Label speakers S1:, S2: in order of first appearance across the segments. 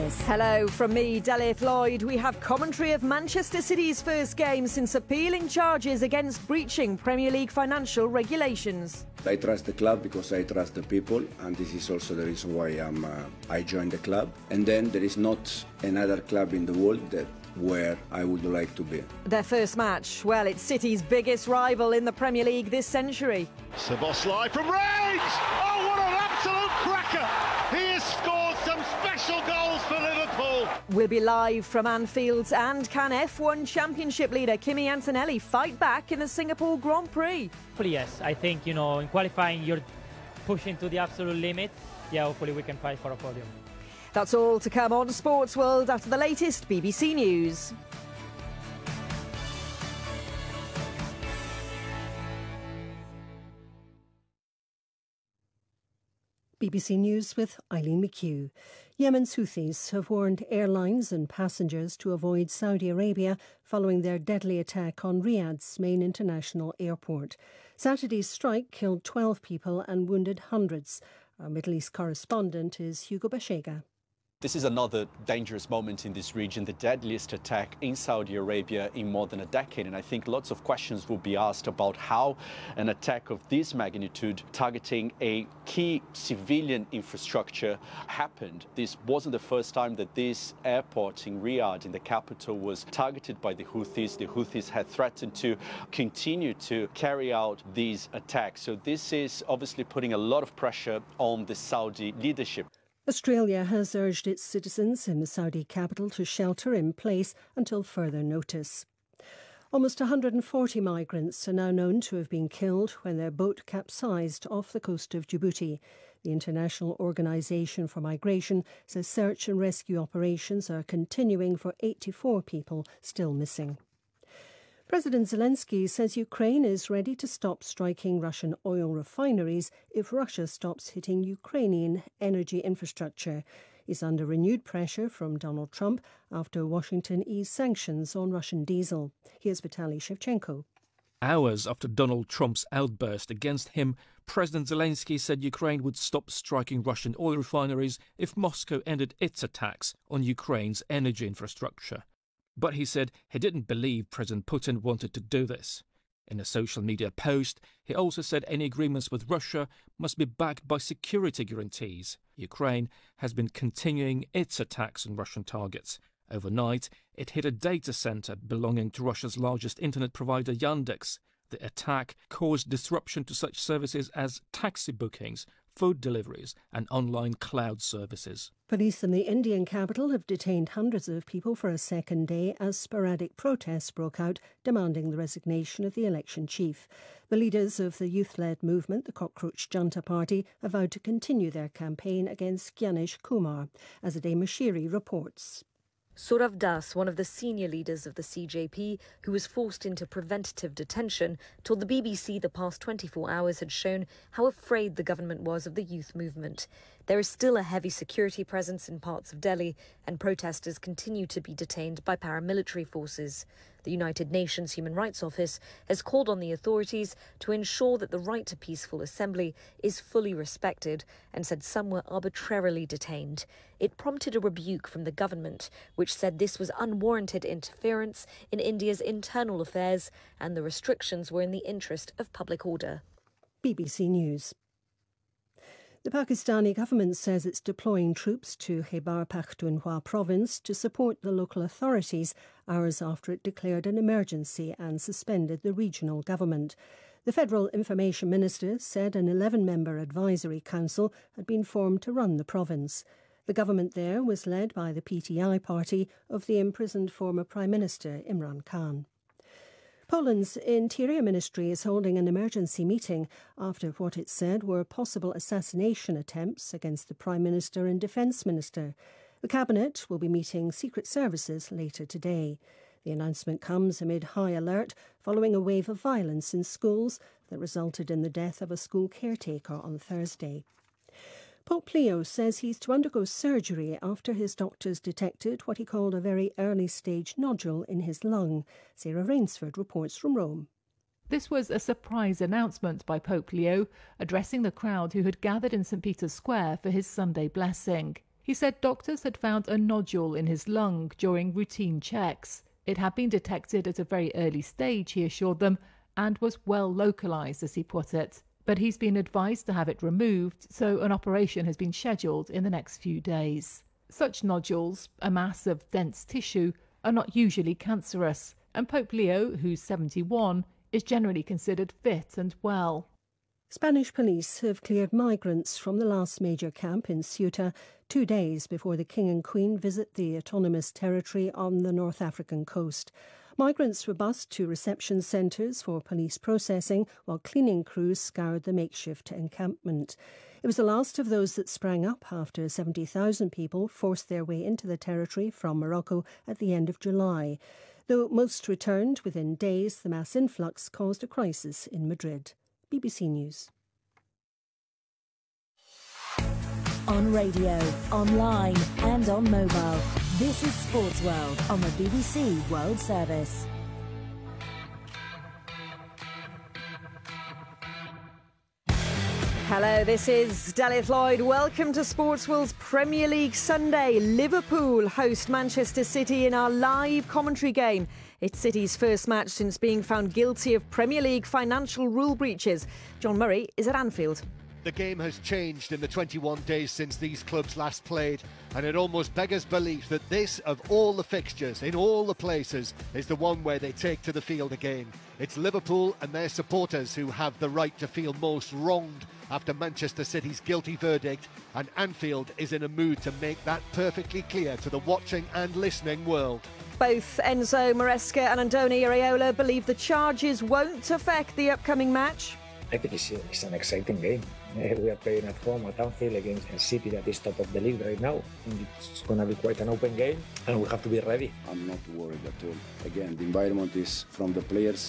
S1: business.
S2: Hello from me, Delith Lloyd. We have commentary of Manchester City's first game since appealing charges against breaching Premier League financial regulations.
S3: I trust the club because I trust the people, and this is also the reason why I joined the club. And then there is not another club in the world where I would like to be.
S2: Their first match, well, it's City's biggest rival in the Premier League this century.
S4: Szoboszlai from range! Oh, what an absolute cracker! He has scored some special goals for Liverpool.
S2: We'll be live from Anfield, and can F1 Championship leader Kimi Antonelli fight back in the Singapore Grand Prix?
S5: Hopefully, yes. I think, in qualifying, you're pushing to the absolute limit. Yeah, hopefully we can fight for a podium.
S2: That's all to come on Sports World after the latest BBC News.
S1: BBC News with Eileen McHugh. Yemen's Houthis have warned airlines and passengers to avoid Saudi Arabia following their deadly attack on Riyadh's main international airport. Saturday's strike killed 12 people and wounded hundreds. Our Middle East correspondent is Hugo Bashega.
S6: This is another dangerous moment in this region, the deadliest attack in Saudi Arabia in more than a decade. And I think lots of questions will be asked about how an attack of this magnitude targeting a key civilian infrastructure happened. This wasn't the first time that this airport in Riyadh, in the capital, was targeted by the Houthis. The Houthis had threatened to continue to carry out these attacks. So this is obviously putting a lot of pressure on the Saudi leadership.
S1: Australia has urged its citizens in the Saudi capital to shelter in place until further notice. Almost 140 migrants are now known to have been killed when their boat capsized off the coast of Djibouti. The International Organisation for Migration says search and rescue operations are continuing for 84 people still missing. President Zelensky says Ukraine is ready to stop striking Russian oil refineries if Russia stops hitting Ukrainian energy infrastructure. He's under renewed pressure from Donald Trump after Washington eased sanctions on Russian diesel. Here's Vitaly Shevchenko.
S7: Hours after Donald Trump's outburst against him, President Zelensky said Ukraine would stop striking Russian oil refineries if Moscow ended its attacks on Ukraine's energy infrastructure. But he said he didn't believe President Putin wanted to do this. In a social media post, he also said any agreements with Russia must be backed by security guarantees. Ukraine has been continuing its attacks on Russian targets. Overnight, it hit a data center belonging to Russia's largest internet provider, Yandex. The attack caused disruption to such services as taxi bookings, food deliveries and online cloud services.
S1: Police in the Indian capital have detained hundreds of people for a second day as sporadic protests broke out demanding the resignation of the election chief. The leaders of the youth-led movement, the Cockroach Junta Party, have vowed to continue their campaign against Gyanesh Kumar, as Ade Mashiri reports.
S8: Saurav Das, one of the senior leaders of the CJP, who was forced into preventative detention, told the BBC the past 24 hours had shown how afraid the government was of the youth movement. There is still a heavy security presence in parts of Delhi, and protesters continue to be detained by paramilitary forces. The United Nations Human Rights Office has called on the authorities to ensure that the right to peaceful assembly is fully respected and said some were arbitrarily detained. It prompted a rebuke from the government, which said this was unwarranted interference in India's internal affairs and the restrictions were in the interest of public order.
S1: BBC News. The Pakistani government says it's deploying troops to Khyber Pakhtunkhwa province to support the local authorities hours after it declared an emergency and suspended the regional government. The Federal Information Minister said an 11-member advisory council had been formed to run the province. The government there was led by the PTI party of the imprisoned former Prime Minister Imran Khan. Poland's Interior Ministry is holding an emergency meeting after what it said were possible assassination attempts against the Prime Minister and Defence Minister. The Cabinet will be meeting Secret Services later today. The announcement comes amid high alert following a wave of violence in schools that resulted in the death of a school caretaker on Thursday. Pope Leo says he's to undergo surgery after his doctors detected what he called a very early-stage nodule in his lung. Sarah Rainsford reports from Rome.
S9: This was a surprise announcement by Pope Leo, addressing the crowd who had gathered in St Peter's Square for his Sunday blessing. He said doctors had found a nodule in his lung during routine checks. It had been detected at a very early stage, he assured them, and was well localised, as he put it. But he's been advised to have it removed, so an operation has been scheduled in the next few days. Such nodules, a mass of dense tissue, are not usually cancerous, and Pope Leo, who's 71, is generally considered fit and well.
S1: Spanish police have cleared migrants from the last major camp in Ceuta 2 days before the King and Queen visit the autonomous territory on the North African coast. Migrants were bused to reception centres for police processing, while cleaning crews scoured the makeshift encampment. It was the last of those that sprang up after 70,000 people forced their way into the territory from Morocco at the end of July. Though most returned within days, the mass influx caused a crisis in Madrid. BBC News.
S10: On radio, online and on mobile. This is Sports World on the BBC World Service.
S2: Hello, this is Delith Lloyd. Welcome to Sports World's Premier League Sunday. Liverpool host Manchester City in our live commentary game. It's City's first match since being found guilty of Premier League financial rule breaches. John Murray is at Anfield.
S11: The game has changed in the 21 days since these clubs last played, and it almost beggars belief that this, of all the fixtures, in all the places, is the one where they take to the field again. It's Liverpool and their supporters who have the right to feel most wronged after Manchester City's guilty verdict, and Anfield is in a mood to make that perfectly clear to the watching and listening world.
S2: Both Enzo Maresca and Andoni Iraola believe the charges won't affect the upcoming match.
S12: I think it's an exciting game. We are playing at home at Anfield against a City that is top of the league right now. And it's going to be quite an open game, and we have to be ready.
S3: I'm not worried at all. Again, the environment is from the players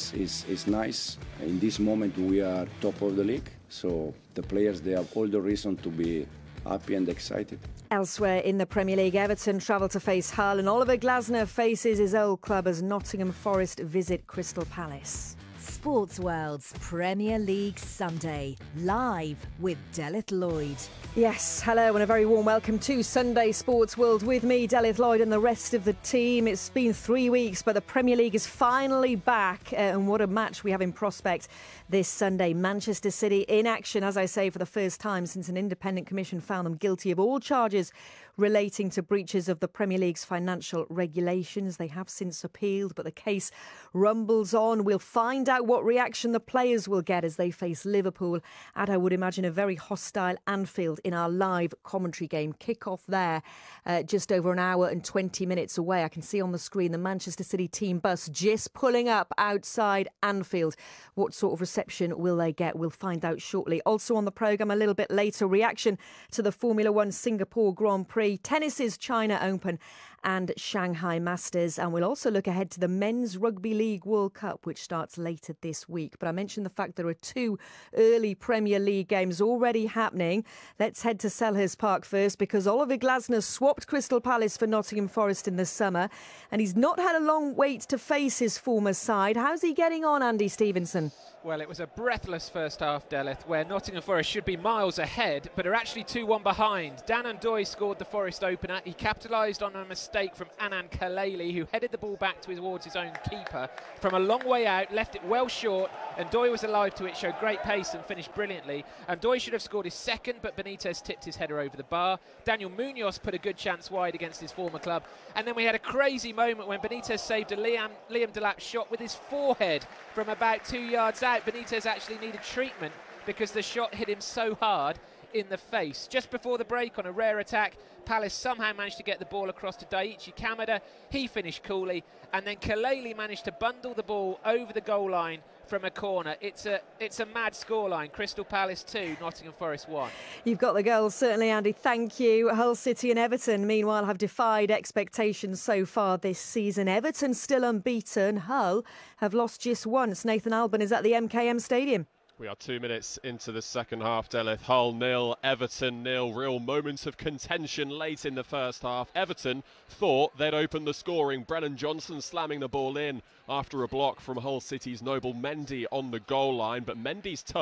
S3: is nice. In this moment, we are top of the league, so the players, they have all the reason to be happy and excited.
S2: Elsewhere in the Premier League, Everton travel to face Hull, and Oliver Glasner faces his old club as Nottingham Forest visit Crystal Palace.
S10: Sports World's Premier League Sunday, live with Delith Lloyd.
S2: Yes, hello and a very warm welcome to Sunday Sports World with me, Delith Lloyd, and the rest of the team. It's been 3 weeks, but the Premier League is finally back, and what a match we have in prospect this Sunday. Manchester City in action, as I say, for the first time since an independent commission found them guilty of all charges relating to breaches of the Premier League's financial regulations. They have since appealed, but the case rumbles on. We'll find out what reaction the players will get as they face Liverpool at, I would imagine, a very hostile Anfield in our live commentary game. Kick-off there just over an hour and 20 minutes away. I can see on the screen the Manchester City team bus just pulling up outside Anfield. What sort of reception will they get? We'll find out shortly. Also on the programme a little bit later, reaction to the Formula One Singapore Grand Prix, tennis's China Open and Shanghai Masters. And we'll also look ahead to the Men's Rugby League World Cup, which starts later this week. But I mentioned the fact there are 2 early Premier League games already happening. Let's head to Selhurst Park first, because Oliver Glasner swapped Crystal Palace for Nottingham Forest in the summer, and he's not had a long wait to face his former side. How's he getting on, Andy Stevenson?
S13: Well, it was a breathless first half, Delith, where Nottingham Forest should be miles ahead, but are actually 2-1 behind. Dan Ndoye scored the Forest opener. He capitalised on a mistake from Anand Kaleli, who headed the ball back towards his own keeper from a long way out, left it well short. Ndoye was alive to it, showed great pace and finished brilliantly. Ndoye should have scored his second, but Benitez tipped his header over the bar. Daniel Munoz put a good chance wide against his former club. And then we had a crazy moment when Benitez saved a Liam Delap shot with his forehead from about 2 yards out. Benitez actually needed treatment because the shot hit him so hard in the face. Just before the break, on a rare attack, Palace somehow managed to get the ball across to Daichi Kamada. He finished coolly, and then Kaleli managed to bundle the ball over the goal line from a corner. It's a mad scoreline. Crystal Palace 2, Nottingham Forest 1.
S2: You've got the goals, certainly, Andy. Thank you. Hull City and Everton, meanwhile, have defied expectations so far this season. Everton still unbeaten. Hull have lost just once. Nathan Alban is at the MKM Stadium.
S14: We are 2 minutes into the second half, Delith. Hull 0, Everton 0. Real moments of contention late in the first half. Everton thought they'd open the scoring. Brennan Johnson slamming the ball in after a block from Hull City's Noble Mendy on the goal line. But Mendy's touch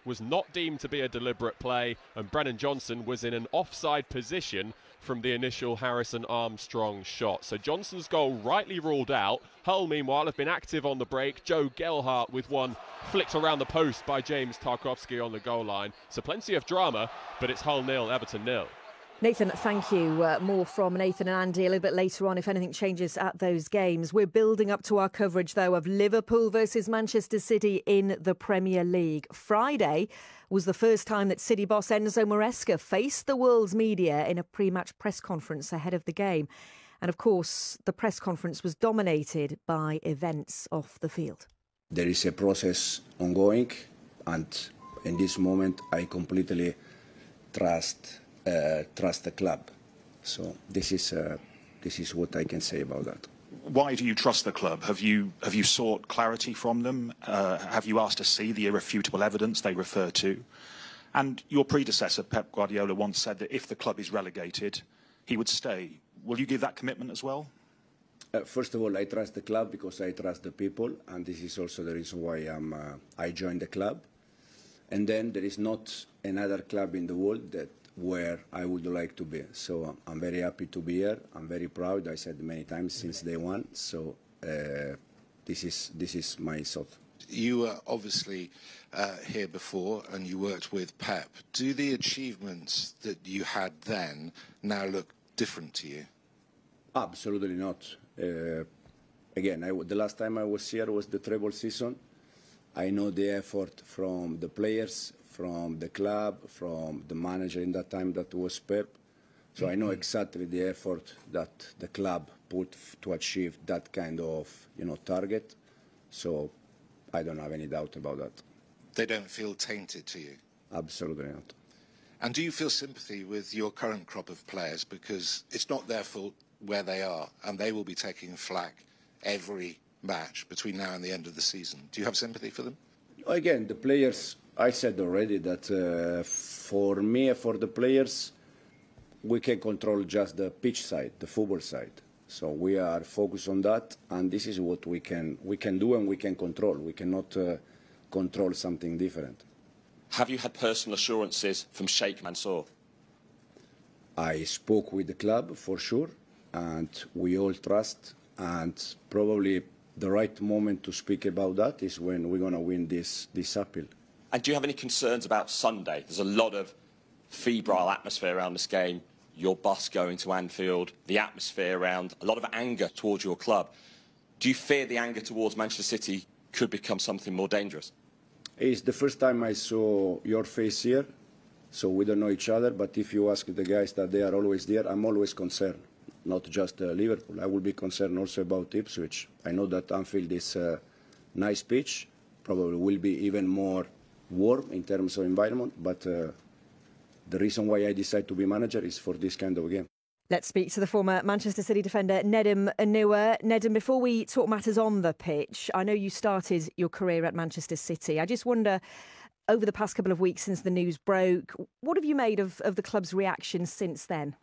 S14: was not deemed to be a deliberate play, and Brennan Johnson was in an offside position from the initial Harrison Armstrong shot. So Johnson's goal rightly ruled out. Hull, meanwhile, have been active on the break. Joe Gelhardt with one flicked around the post by James Tarkowski on the goal line. So plenty of drama, but it's Hull 0, Everton 0.
S2: Nathan, thank you. More from Nathan and Andy a little bit later on if anything changes at those games. We're building up to our coverage, though, of Liverpool versus Manchester City in the Premier League. Friday was the first time that City boss Enzo Maresca faced the world's media in a pre-match press conference ahead of the game. And, of course, the press conference was dominated by events off the field.
S3: There is a process ongoing, and in this moment I completely trust the club. So this is what I can say about that.
S15: Why do you trust the club? Have you sought clarity from them? Have you asked to see the irrefutable evidence they refer to? And your predecessor, Pep Guardiola, once said that if the club is relegated, he would stay. Will you give that commitment as well?
S3: First of all, I trust the club because I trust the people, and this is also the reason why I joined the club. And then there is not another club in the world where I would like to be. So I'm very happy to be here. I'm very proud. I said many times since day one. So this is my thought.
S16: You were obviously here before and you worked with Pep. Do the achievements that you had then now look different to you?
S3: Absolutely not. Again, the last time I was here was the treble season. I know the effort from the players, from the club, from the manager in that time that was Pep. So I know exactly the effort that the club put to achieve that kind of target. So I don't have any doubt about that.
S16: They don't feel tainted to you?
S3: Absolutely not.
S16: And do you feel sympathy with your current crop of players? Because it's not their fault where they are, and they will be taking flak every match between now and the end of the season. Do you have sympathy for them?
S3: Again, the players, I said already that for me, for the players, we can control just the pitch side, the football side. So we are focused on that, and this is what we can do and we can control. We cannot control something different.
S17: Have you had personal assurances from Sheikh Mansour?
S3: I spoke with the club for sure, and we all trust, and probably the right moment to speak about that is when we're going to win this appeal.
S17: And do you have any concerns about Sunday? There's a lot of febrile atmosphere around this game. Your bus going to Anfield, the atmosphere around, a lot of anger towards your club. Do you fear the anger towards Manchester City could become something more dangerous?
S3: It's the first time I saw your face here, so we don't know each other, but if you ask the guys that they are always there, I'm always concerned. Not just Liverpool. I will be concerned also about Ipswich. I know that Anfield is a nice pitch, probably will be even more warm in terms of environment, but the reason why I decided to be manager is for this kind of game.
S2: Let's speak to the former Manchester City defender Nedim Anua. Nedim, before we talk matters on the pitch, I know you started your career at Manchester City. I just wonder, over the past couple of weeks since the news broke, what have you made of the club's reaction since then?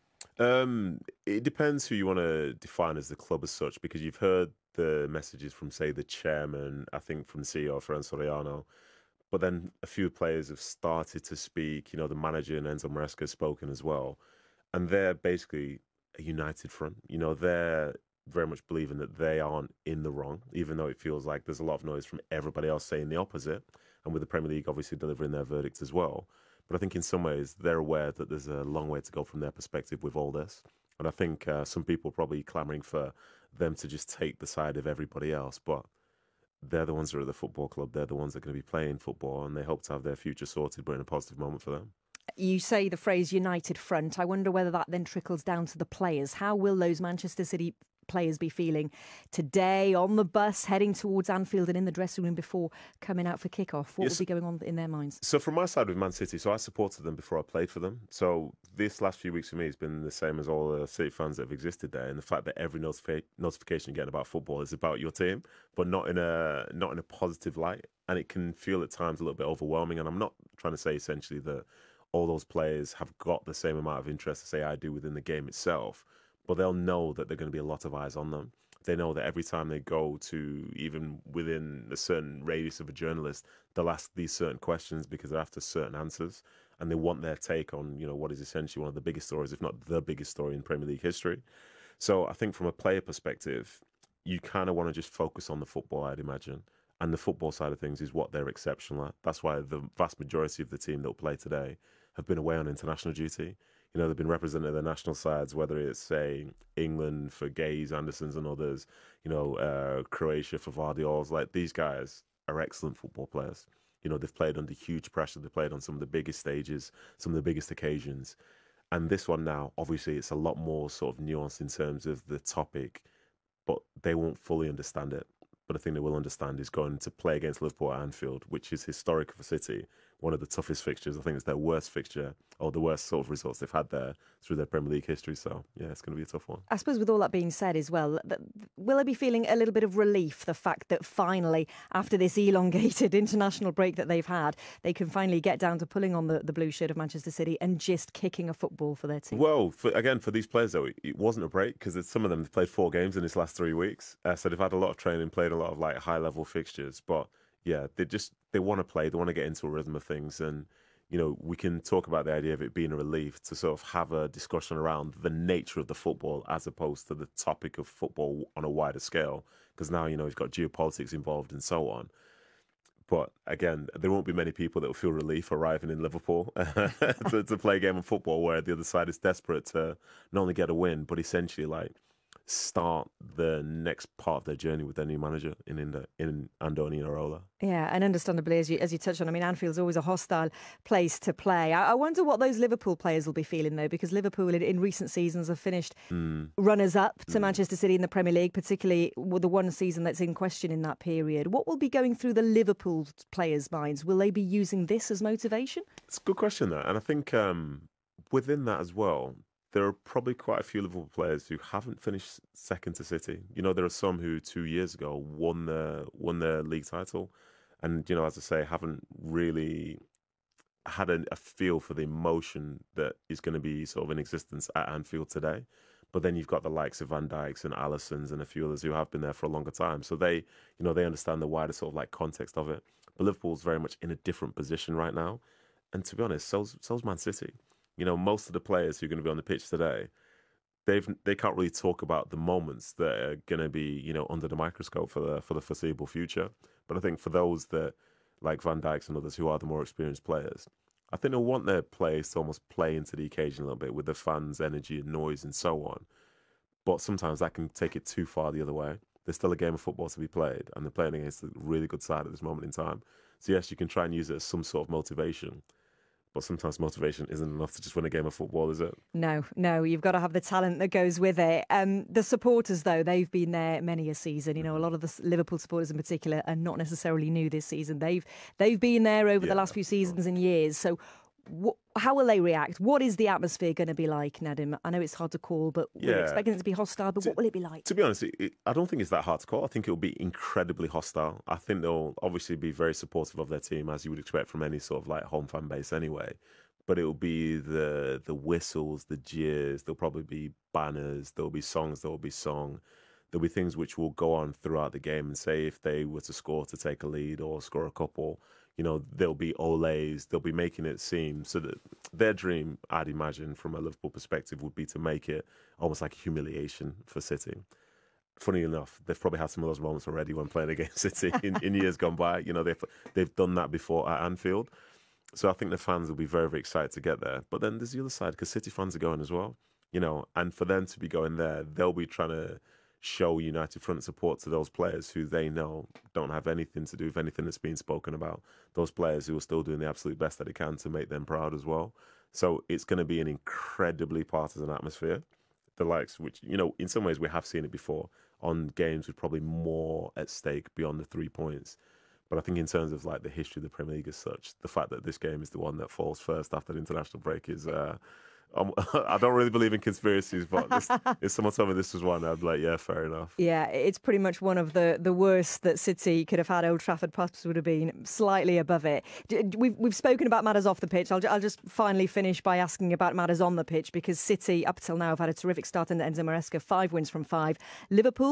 S18: It depends who you want to define as the club as such, because you've heard the messages from, say, the chairman, I think from the CEO, Ferran Soriano, but then a few players have started to speak. The manager and Enzo Maresca has spoken as well, and they're basically a united front. They're very much believing that they aren't in the wrong, even though it feels like there's a lot of noise from everybody else saying the opposite, and with the Premier League obviously delivering their verdict as well. But I think in some ways they're aware that there's a long way to go from their perspective with all this. And I think some people are probably clamouring for them to just take the side of everybody else. But they're the ones that are at the football club. They're the ones that are going to be playing football, and they hope to have their future sorted, but in a positive moment for them.
S2: You say the phrase united front. I wonder whether that then trickles down to the players. How will those Manchester City players be feeling today on the bus heading towards Anfield and in the dressing room before coming out for kickoff? What will be going on in their minds?
S18: So from my side with Man City, so I supported them before I played for them. So this last few weeks for me has been the same as all the City fans that have existed there, and the fact that every notification you're getting about football is about your team, but not in a positive light, and it can feel at times a little bit overwhelming. And I'm not trying to say essentially that all those players have got the same amount of interest as say I do within the game itself, but they'll know that there are going to be a lot of eyes on them. They know that every time they go to, even within a certain radius of a journalist, they'll ask these certain questions because they're after certain answers, and they want their take on, what is essentially one of the biggest stories, if not the biggest story in Premier League history. So I think from a player perspective, you kind of want to just focus on the football, I'd imagine. And the football side of things is what they're exceptional at. That's why the vast majority of the team that will play today have been away on international duty. They've been representing their national sides, whether it's, say, England for Gaze, Andersons and others, Croatia for Vardiols. Like, these guys are excellent football players. They've played under huge pressure. They've played on some of the biggest stages, some of the biggest occasions. And this one now, obviously, it's a lot more sort of nuanced in terms of the topic, but they won't fully understand it. But the thing they will understand is going to play against Liverpool at Anfield, which is historic for City, one of the toughest fixtures. I think it's their worst fixture, or the worst sort of results they've had there through their Premier League history. So, yeah, it's going to be a tough one.
S2: I suppose with all that being said as well, will they be feeling a little bit of relief, the fact that finally, after this elongated international break that they've had, they can finally get down to pulling on the blue shirt of Manchester City and just kicking a football for their team?
S18: Well, for these players, though, it wasn't a break because some of them have played 4 games in this last 3 weeks. So they've had a lot of training, played a lot of high-level fixtures. But, yeah, they want to play. They want to get into a rhythm of things. And, we can talk about the idea of it being a relief to sort of have a discussion around the nature of the football as opposed to the topic of football on a wider scale. Because now, you've got geopolitics involved and so on. But again, there won't be many people that will feel relief arriving in Liverpool to play a game of football where the other side is desperate to not only get a win, but essentially start the next part of their journey with their new manager in Andoni Iraola.
S2: Yeah, and understandably, as you touched on, Anfield's always a hostile place to play. I wonder what those Liverpool players will be feeling, though, because Liverpool in recent seasons have finished runners-up to Manchester City in the Premier League, particularly with the one season that's in question in that period. What will be going through the Liverpool players' minds? Will they be using this as motivation?
S18: It's a good question, that. And I think within that as well, there are probably quite a few Liverpool players who haven't finished second to City. There are some who 2 years ago won their league title, and as I say, haven't really had a feel for the emotion that is going to be sort of in existence at Anfield today. But then you've got the likes of Van Dijks and Alissons and a few others who have been there for a longer time, so they understand the wider sort of context of it. But Liverpool's very much in a different position right now, and to be honest, so's Man City. Most of the players who are going to be on the pitch today, they can't really talk about the moments that are going to be, under the microscope for the foreseeable future. But I think for those that, like Van Dijks and others who are the more experienced players, I think they'll want their players to almost play into the occasion a little bit with the fans' energy and noise and so on. But sometimes that can take it too far the other way. There's still a game of football to be played, and they're playing against a really good side at this moment in time. So yes, you can try and use it as some sort of motivation. But sometimes motivation isn't enough to just win a game of football, is it? No, you've got to have the talent that goes with it. The supporters, though, they've been there many a season. A lot of the Liverpool supporters in particular are not necessarily new this season. They've been there over the last few seasons and years. So how will they react? What is the atmosphere going to be like, Nadim? I know it's hard to call, but we're expecting it to be hostile, but what will it be like? To be honest, I don't think it's that hard to call. I think it will be incredibly hostile. I think they'll obviously be very supportive of their team, as you would expect from any sort of home fan base anyway. But it will be the whistles, the jeers, there'll probably be banners, there'll be songs that will be sung. There'll be things which will go on throughout the game, and say if they were to score to take a lead or score a couple, there'll be oles, they'll be making it seem so that their dream, I'd imagine, from a Liverpool perspective, would be to make it almost like a humiliation for City. Funny enough, they've probably had some of those moments already when playing against City in years gone by. They've done that before at Anfield. So I think the fans will be very, very excited to get there. But then there's the other side, because City fans are going as well. And for them to be going there, they'll be trying to show united front support to those players who they know don't have anything to do with anything that's being spoken about. Those players who are still doing the absolute best that they can to make them proud as well. So it's going to be an incredibly partisan atmosphere. The likes which, in some ways we have seen it before on games with probably more at stake beyond the 3 points. But I think in terms of the history of the Premier League as such, the fact that this game is the one that falls first after the international break is... I don't really believe in conspiracies, but if someone told me this was one, I'd be like, yeah, fair enough. Yeah,
S2: it's pretty much one of the worst that City could have had. Old Trafford perhaps would have been slightly above it. We've spoken about matters off the pitch. I'll just finally finish by asking about matters on the pitch, because City, up till now, have had a terrific start in the Enzo Maresca, 5 wins from 5. Liverpool,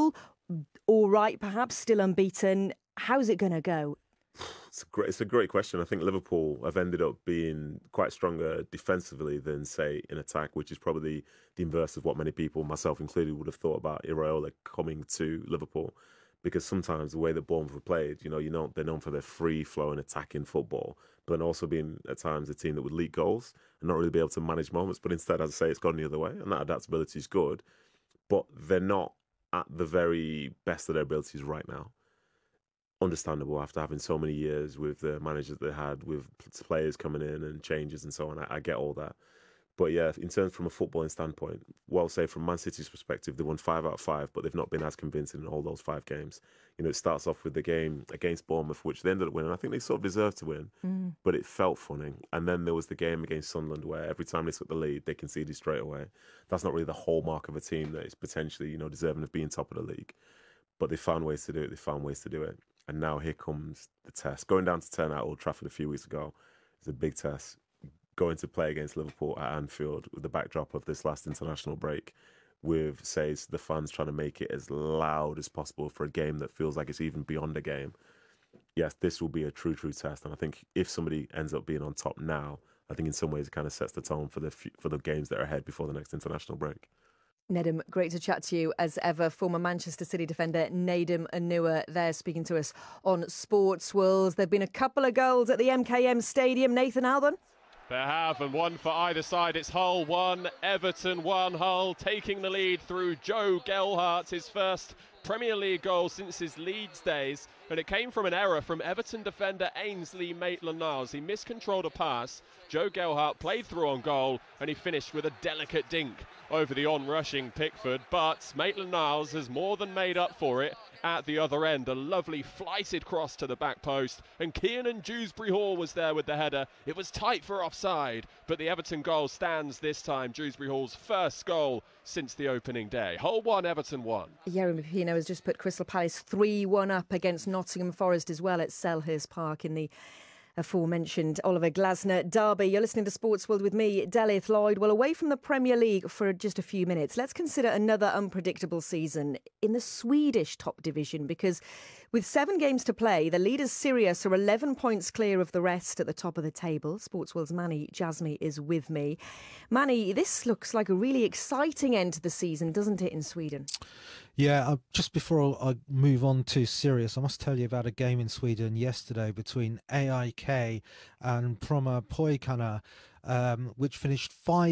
S2: all right, perhaps still unbeaten. How's it going to go?
S18: It's a great question. I think Liverpool have ended up being quite stronger defensively than, say, in attack, which is probably the inverse of what many people, myself included, would have thought about Iraola coming to Liverpool. Because sometimes the way that Bournemouth were played, they're known for their free-flowing attacking football, but then also being at times a team that would leak goals and not really be able to manage moments. But instead, as I say, it's gone the other way, and that adaptability is good. But they're not at the very best of their abilities right now. Understandable after having so many years with the managers they had, with players coming in and changes and so on. I get all that. But yeah, in terms from a footballing standpoint, well, say from Man City's perspective, they won 5 out of 5, but they've not been as convincing in all those 5 games. It starts off with the game against Bournemouth, which they ended up winning. I think they sort of deserved to win, but it felt funny. And then there was the game against Sunderland where every time they took the lead, they conceded straight away. That's not really the hallmark of a team that is potentially, deserving of being top of the league. But they found ways to do it. And now here comes the test. Going down to 10 at Old Trafford a few weeks ago is a big test. Going to play against Liverpool at Anfield with the backdrop of this last international break, with, say, the fans trying to make it as loud as possible for a game that feels like it's even beyond a game. Yes, this will be a true test. And I think if somebody ends up being on top now, I think in some ways it kind of sets the tone for the games that are ahead before the next international break.
S2: Nedum, great to chat to you as ever. Former Manchester City defender Nedum Onuoha there speaking to us on Sports World. There have been a couple of goals at the MKM Stadium. Nathan Alban?
S14: There have, and one for either side. It's Hull 1, Everton 1. Hull taking the lead through Joe Gelhardt, his first Premier League goal since his Leeds days. And it came from an error from Everton defender Ainsley Maitland-Niles. He miscontrolled a pass. Joe Gelhardt played through on goal, and he finished with a delicate dink over the on-rushing Pickford. But Maitland-Niles has more than made up for it at the other end. A lovely flighted cross to the back post, and Kiernan Dewsbury-Hall was there with the header. It was tight for offside, but the Everton goal stands this time. Dewsbury-Hall's first goal since the opening day. Hull 1, Everton 1.
S2: Jeremy Pino has just put Crystal Palace 3-1 up against Nottingham Forest as well at Selhurst Park in the aforementioned Oliver Glasner derby. You're listening to Sports World with me, Delith Lloyd. Well, away from the Premier League for just a few minutes, let's consider another unpredictable season in the Swedish top division, because with 7 games to play, the leaders Sirius are 11 points clear of the rest at the top of the table. Sports World's Mani Jasmi is with me. Mani, this looks like a really exciting end to the season, doesn't it, in Sweden?
S19: Yeah, just before I move on to Sirius, I must tell you about a game in Sweden yesterday between AIK and Bromma Poikana, which finished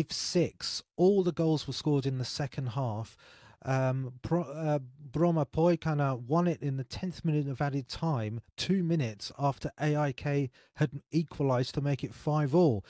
S19: 5-6. All the goals were scored in the second half. Bromma Poikana won it in the 10th minute of added time, 2 minutes after AIK had equalised to make it 5-all.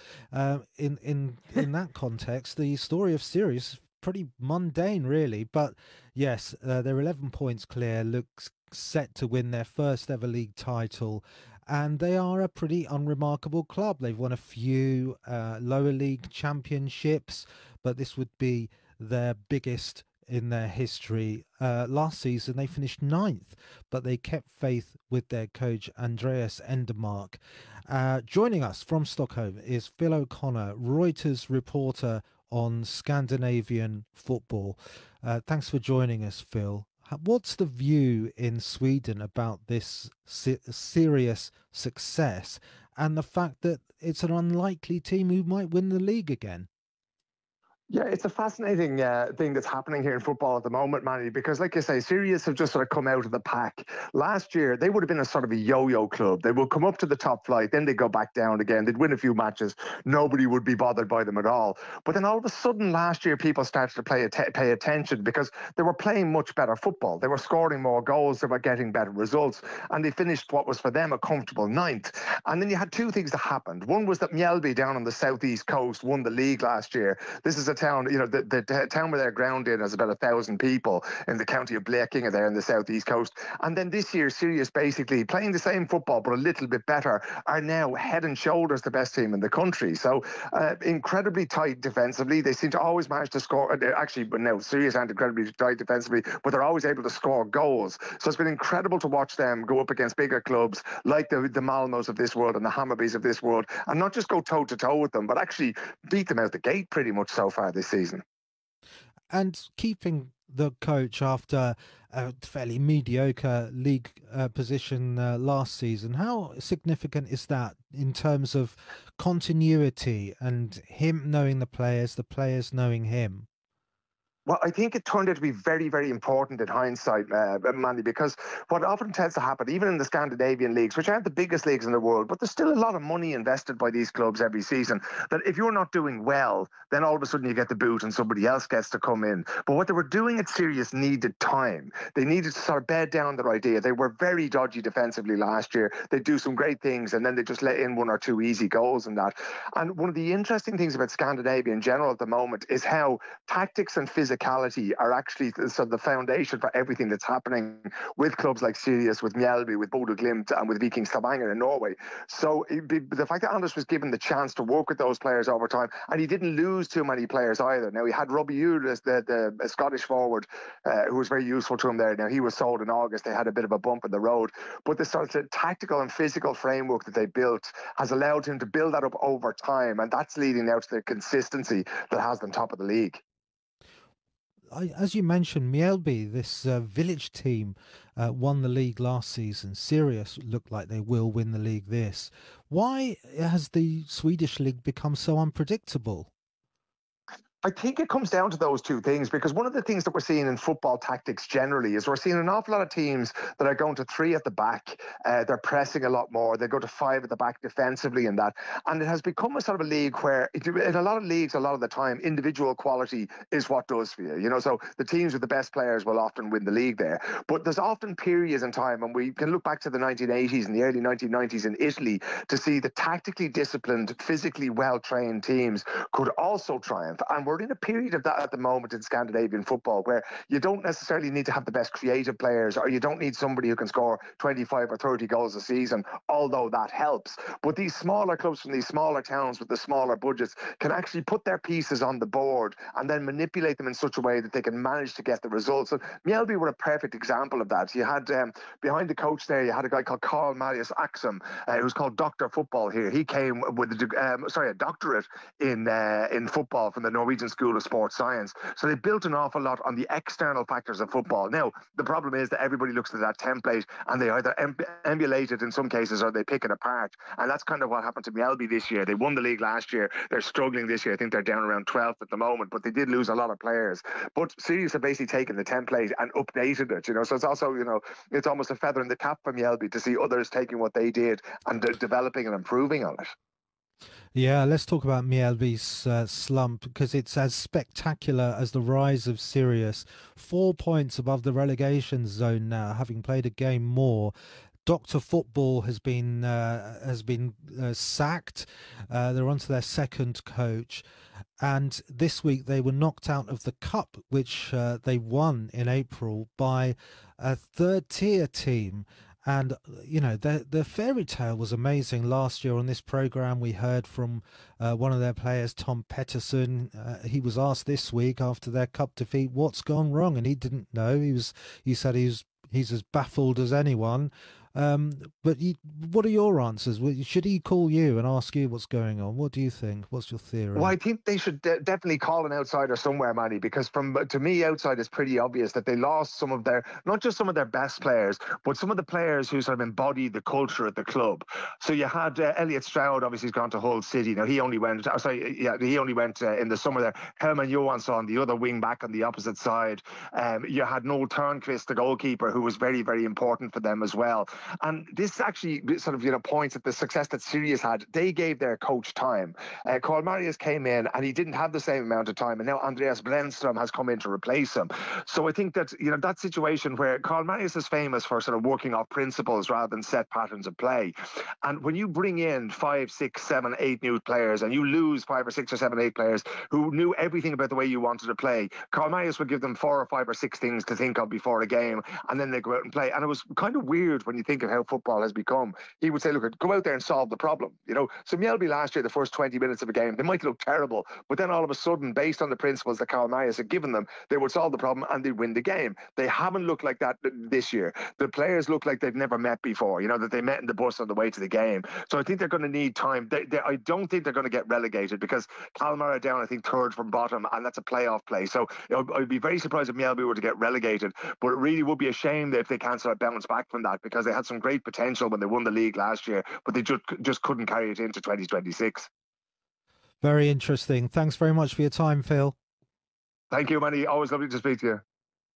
S19: In that context, the story of Sirius pretty mundane, really, but yes, they're 11 points clear, looks set to win their first ever league title, and they are a pretty unremarkable club. They've won a few lower league championships, but this would be their biggest in their history. Last season they finished 9th, but they kept faith with their coach Andreas Endermark. Joining us from Stockholm is Phil O'Connor, Reuters reporter on Scandinavian football. Thanks for joining us, Phil. What's the view in Sweden about this serious success and the fact that it's an unlikely team who might win the league again?
S20: Yeah, it's a fascinating thing that's happening here in football at the moment, Manny, because like you say, Sirius have just sort of come out of the pack. Last year, they would have been a sort of a yo-yo club. They would come up to the top flight, then they'd go back down again. They'd win a few matches. Nobody would be bothered by them at all. But then all of a sudden last year, people started to pay attention because they were playing much better football. They were scoring more goals. They were getting better results. And they finished what was for them a comfortable 9th. And then you had 2 things that happened. One was that Mjällby down on the southeast coast won the league last year. This is a town, the town where they're ground in has about 1,000 people in the county of Blekinge there in the southeast coast. And then this year, Sirius basically playing the same football but a little bit better are now head and shoulders the best team in the country. So incredibly tight defensively. They seem to always manage to score. Actually, but no, Sirius aren't incredibly tight defensively, but they're always able to score goals. So it's been incredible to watch them go up against bigger clubs like the Malmös of this world and the Hammarbys of this world, and not just go toe-to-toe with them, but actually beat them out the gate pretty much so far this season.
S19: And keeping the coach after a fairly mediocre league position last season. How significant is that in terms of continuity and him knowing the players knowing him?
S20: Well, I think it turned out to be very, very important in hindsight, Mandy, because what often tends to happen, even in the Scandinavian leagues, which aren't the biggest leagues in the world, but there's still a lot of money invested by these clubs every season, that if you're not doing well, then all of a sudden you get the boot and somebody else gets to come in. But what they were doing at Sirius needed time. They needed to sort of bed down their idea. They were very dodgy defensively last year. They do some great things, and then they just let in one or two easy goals and that. And one of the interesting things about Scandinavia in general at the moment is how tactics and physicality are actually the foundation for everything that's happening with clubs like Sirius, with Mjällby, with Bodø Glimt, and with Viking Stavanger in Norway. So the fact that Anders was given the chance to work with those players over time, and he didn't lose too many players either. Now, he had Robbie Eure as the Scottish forward, who was very useful to him there. Now, he was sold in August. They had a bit of a bump in the road. But the sort of tactical and physical framework that they built has allowed him to build that up over time, and that's leading now to the consistency that has them top of the league.
S19: As you mentioned, Mjällby, this village team, won the league last season. Sirius look like they will win the league this. Why has the Swedish league become so unpredictable?
S20: I think it comes down to those two things, because one of the things that we're seeing in football tactics generally is we're seeing an awful lot of teams that are going to 3 at the back. They're pressing a lot more. They go to 5 at the back defensively and that. And it has become a sort of a league where, in a lot of leagues, a lot of the time, individual quality is what does for you. You know, so the teams with the best players will often win the league there. But there's often periods in time, and we can look back to the 1980s and the early 1990s in Italy to see the tactically disciplined, physically well-trained teams could also triumph. And we're in a period of that at the moment in Scandinavian football, where you don't necessarily need to have the best creative players, or you don't need somebody who can score 25 or 30 goals a season, although that helps. But these smaller clubs from these smaller towns with the smaller budgets can actually put their pieces on the board and then manipulate them in such a way that they can manage to get the results. And Mjällby were a perfect example of that. You had behind the coach there, you had a guy called Carl Marius Axum, who's called Dr. Football here. He came with a doctorate in football from the Norwegian School of Sports Science. So they built an awful lot on the external factors of football. Now, the problem is that everybody looks at that template and they either emulate it in some cases or they pick it apart. And that's kind of what happened to Mjällby this year. They won the league last year. They're struggling this year. I think they're down around 12th at the moment, but they did lose a lot of players. But Sirius have basically taken the template and updated it, you know. So it's also, you know, it's almost a feather in the cap for Mjällby to see others taking what they did and developing and improving on it.
S19: Yeah, let's talk about Mjällby's slump, because it's as spectacular as the rise of Sirius. 4 points above the relegation zone now, having played a game more. Dr. Football has been sacked. They're on to their second coach. And this week they were knocked out of the cup, which they won in April, by a third-tier team. And, you know, the fairy tale was amazing. Last year on this programme, we heard from one of their players, Tom Pettersson. He was asked this week after their cup defeat, what's gone wrong? And he didn't know. He said he's as baffled as anyone. But what are your answers? Should he call you and ask you what's going on? What do you think? What's your theory?
S20: Well, I think they should definitely call an outsider somewhere, Manny, because to me, outside is pretty obvious that they lost some of their, not just some of their best players, but some of the players who sort of embodied the culture at the club. So you had Elliot Stroud, obviously he's gone to Hull City. Now he only went in the summer there. Herman Johansson, the other wing back on the opposite side. You had Noel Turnquist, the goalkeeper, who was very, very important for them as well. And this actually sort of, you know, points at the success that Sirius had. They gave their coach time. Carl Marius came in and he didn't have the same amount of time. And now Andreas Brännström has come in to replace him. So I think that, you know, that situation where Carl Marius is famous for sort of working off principles rather than set patterns of play. And when you bring in 5, 6, 7, 8 new players and you lose 5 or 6 or 7, 8 players who knew everything about the way you wanted to play, Carl Marius would give them 4 or 5 or 6 things to think of before a game, and then they go out and play. And it was kind of weird when you think think of how football has become, he would say, look, go out there and solve the problem. So Mjällby last year, the first 20 minutes of a game, they might look terrible, but then all of a sudden, based on the principles that Karl Mayes had given them, they would solve the problem and they'd win the game. They haven't looked like that this year. The players look like they've never met before, that they met in the bus on the way to the game. So I think they're going to need time. I don't think they're going to get relegated because Kalmar are down, I think, third from bottom, and that's a playoff play. So I'd be very surprised if Mjällby were to get relegated, but it really would be a shame if they can't sort of bounce back from that, because they had some great potential when they won the league last year, but they just couldn't carry it into 2026.
S19: Very interesting. Thanks very much for your time, Phil.
S20: Thank you, Manny. Always lovely to speak to you.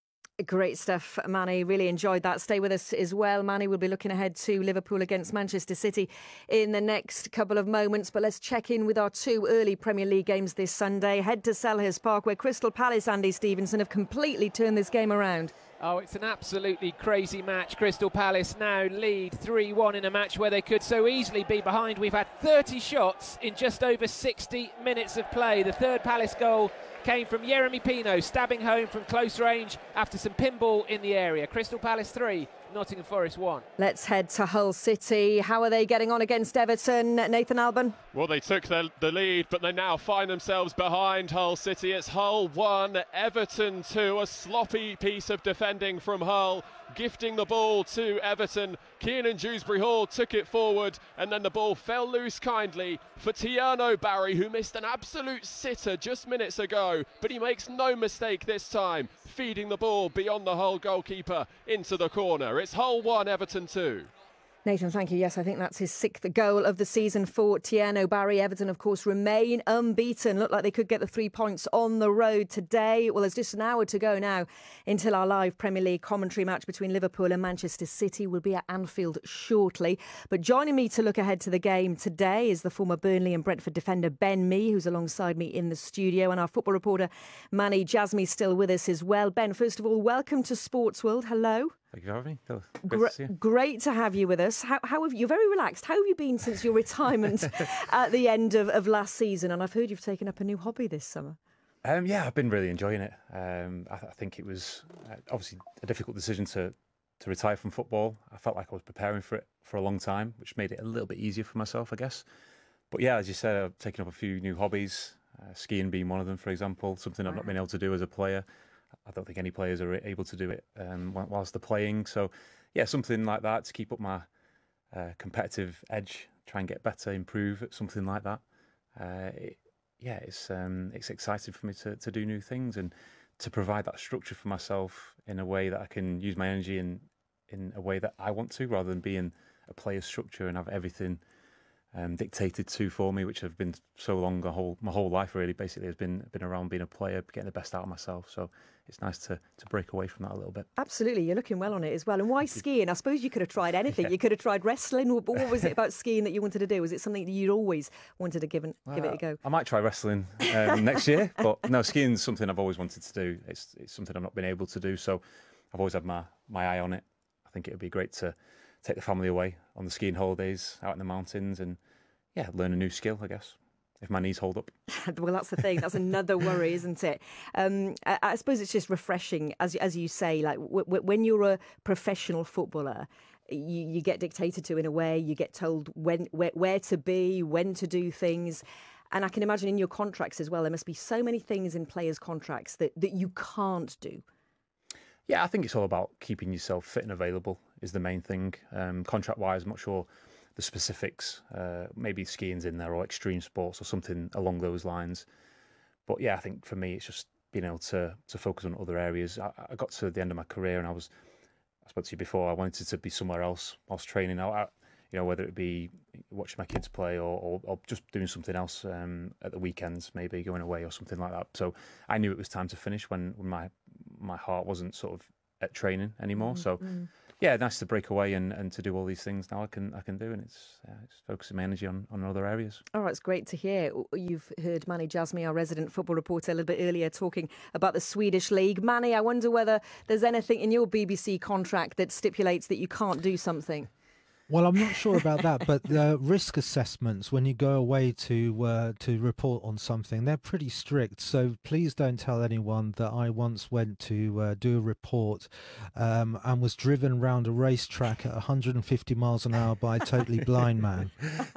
S2: Great stuff, Manny. Really enjoyed that. Stay with us as well, Manny. We'll be looking ahead to Liverpool against Manchester City in the next couple of moments. But let's check in with our two early Premier League games this Sunday. Head to Selhurst Park, where Crystal Palace, Andy Stevenson, have completely turned this game around.
S13: Oh, it's an absolutely crazy match. Crystal Palace now lead 3-1 in a match where they could so easily be behind. We've had 30 shots in just over 60 minutes of play. The third Palace goal came from Yeremy Pino, stabbing home from close range after some pinball in the area. Crystal Palace 3, Nottingham Forest 1. Let's head to Hull City. How are they getting on against Everton, Nathan Alban?
S14: Well, they took the lead, but they now find themselves behind Hull City. It's Hull 1, Everton 2. A sloppy piece of defending from Hull, gifting the ball to Everton. Kiernan Dewsbury-Hall took it forward, and then the ball fell loose kindly for Tiano Barry, who missed an absolute sitter just minutes ago, but he makes no mistake this time, feeding the ball beyond the Hull goalkeeper into the corner. It's Hull 1, Everton 2.
S2: Nathan, thank you. Yes, I think that's his 6th goal of the season for Tiano Barry. Everton, of course, remain unbeaten. Look like they could get the 3 points on the road today. Well, there's just an hour to go now until our live Premier League commentary match between Liverpool and Manchester City will be at Anfield shortly. But joining me to look ahead to the game today is the former Burnley and Brentford defender Ben Mee, who's alongside me in the studio, and our football reporter Manny Jasmy still with us as well. Ben, first of all, welcome to Sports World. Hello.
S21: Thank you for having me.
S2: Great to have you with us. How have you? You're very relaxed. How have you been since your retirement at the end of last season? And I've heard you've taken up a new hobby this summer.
S21: Yeah, I've been really enjoying it. I think it was obviously a difficult decision to retire from football. I felt like I was preparing for it for a long time, which made it a little bit easier for myself, I guess. But yeah, as you said, I've taken up a few new hobbies, skiing being one of them, for example, something I've not been able to do as a player. I don't think any players are able to do it whilst they're playing. So, yeah, something like that to keep up my competitive edge, try and get better, improve at something like that. It's exciting for me to do new things and to provide that structure for myself in a way that I can use my energy in a way that I want to, rather than being a player's structure and have everything dictated to for me, which have been so long, my whole life really basically has been around being a player, getting the best out of myself. So it's nice to break away from that a little bit.
S2: Absolutely, you're looking well on it as well. And why skiing? I suppose you could have tried anything. Yeah. You could have tried wrestling. What was it about skiing that you wanted to do? Was it something that you'd always wanted to give it a go?
S21: I might try wrestling next year, but no, skiing's something I've always wanted to do. It's something I've not been able to do, so I've always had my eye on it. I think it would be great to take the family away on the skiing holidays out in the mountains and learn a new skill, I guess, if my knees hold up.
S2: Well, that's the thing. That's another worry, isn't it? I suppose it's just refreshing, as you say, like when you're a professional footballer, you get dictated to in a way. You get told where to be, when to do things. And I can imagine in your contracts as well, there must be so many things in players' contracts that you can't do.
S21: Yeah, I think it's all about keeping yourself fit and available is the main thing. Contract-wise, I'm not sure the specifics, maybe skiing's in there or extreme sports or something along those lines. But yeah, I think for me, it's just being able to focus on other areas. I got to the end of my career and I spoke to you before, I wanted to be somewhere else whilst training. Whether it be watching my kids play or just doing something else at the weekends, maybe going away or something like that. So I knew it was time to finish when my heart wasn't sort of at training anymore. Yeah, nice to break away and to do all these things now I can do, and it's focusing my energy on other areas.
S2: Oh, it's great to hear. You've heard Manny Jasmy, our resident football reporter, a little bit earlier talking about the Swedish League. Manny, I wonder whether there's anything in your BBC contract that stipulates that you can't do something.
S19: Well, I'm not sure about that, but the risk assessments when you go away to report on something, they're pretty strict. So please don't tell anyone that I once went to do a report and was driven around a racetrack at 150 miles an hour by a totally blind man.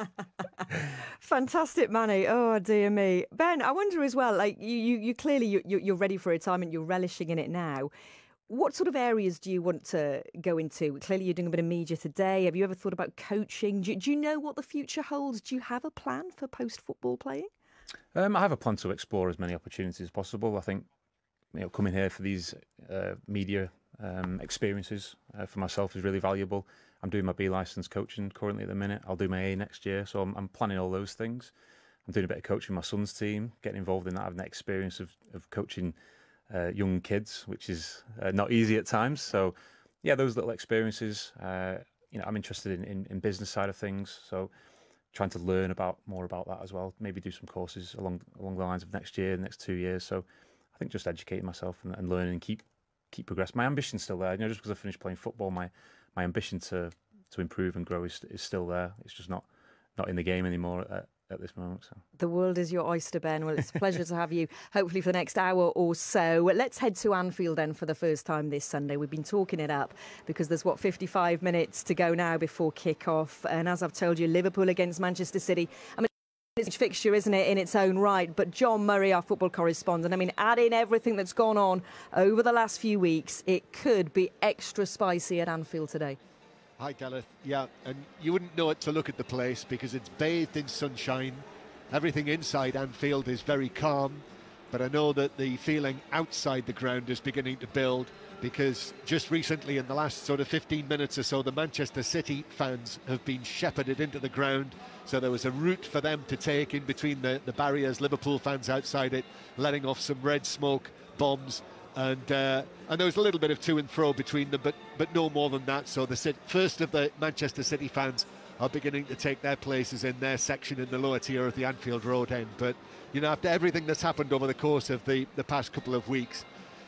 S2: Fantastic, Manny. Oh dear me, Ben. I wonder as well. Like you clearly you're ready for retirement. You're relishing in it now. What sort of areas do you want to go into? Clearly, you're doing a bit of media today. Have you ever thought about coaching? Do you know what the future holds? Do you have a plan for post-football playing?
S21: I have a plan to explore as many opportunities as possible. I think coming here for these media experiences for myself is really valuable. I'm doing my B licence coaching currently at the minute. I'll do my A next year, so I'm planning all those things. I'm doing a bit of coaching my son's team, getting involved in that, having that experience of coaching young kids, which is not easy at times. So, yeah, those little experiences. I'm interested in business side of things, so trying to learn more about that as well. Maybe do some courses along the lines of next year, next 2 years. So, I think just educating myself and learning and keep progressing. My ambition's still there. Just because I finished playing football, my ambition to improve and grow is still there. It's just not in the game anymore at this moment. So.
S2: The world is your oyster, Ben. Well, it's a pleasure to have you, hopefully for the next hour or so. Let's head to Anfield then for the first time this Sunday. We've been talking it up because there's, 55 minutes to go now before kick-off. And as I've told you, Liverpool against Manchester City. I mean, it's a fixture, isn't it, in its own right? But John Murray, our football correspondent, I mean, add in everything that's gone on over the last few weeks, it could be extra spicy at Anfield today.
S11: Hi, Delith. Yeah, and you wouldn't know it to look at the place because it's bathed in sunshine. Everything inside Anfield is very calm, but I know that the feeling outside the ground is beginning to build because just recently, in the last sort of 15 minutes or so, the Manchester City fans have been shepherded into the ground. So there was a route for them to take in between the barriers, Liverpool fans outside it, letting off some red smoke bombs. And there was a little bit of to and fro between them, but no more than that. So the first of the Manchester City fans are beginning to take their places in their section in the lower tier of the Anfield Road end. But, after everything that's happened over the course of the past couple of weeks,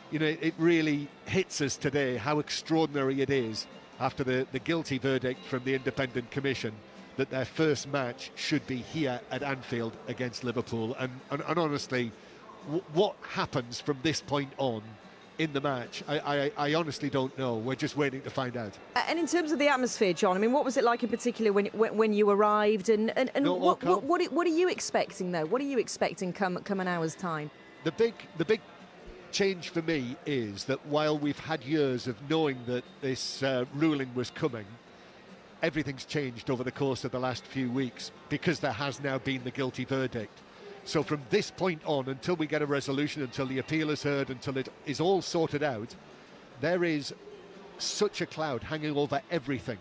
S11: it really hits us today how extraordinary it is after the guilty verdict from the Independent Commission that their first match should be here at Anfield against Liverpool. And honestly, what happens from this point on in the match, I honestly don't know. We're just waiting to find out.
S2: And in terms of the atmosphere, John, I mean, what was it like in particular when you arrived? And what are you expecting, though? What are you expecting come an hour's time?
S11: The big change for me is that while we've had years of knowing that this ruling was coming, everything's changed over the course of the last few weeks because there has now been the guilty verdict. So from this point on, until we get a resolution, until the appeal is heard, until it is all sorted out, there is such a cloud hanging over everything.